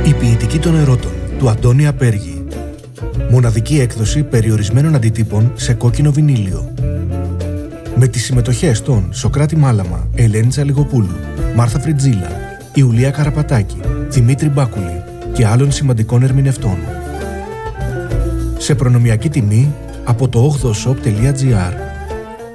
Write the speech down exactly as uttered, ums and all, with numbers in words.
Η ποιητική των ερώτων του Αντώνη Απέργη. Μοναδική έκδοση περιορισμένων αντιτύπων σε κόκκινο βινίλιο. Με τις συμμετοχές των Σοκράτη Μάλαμα, Ελένη Τσαλιγοπούλου, Μάρθα Φριτζίλα, Ιουλία Καραπατάκη, Δημήτρη Μπάκουλη και άλλων σημαντικών ερμηνευτών. Σε προνομιακή τιμή από το ογδοshop τελεία gr.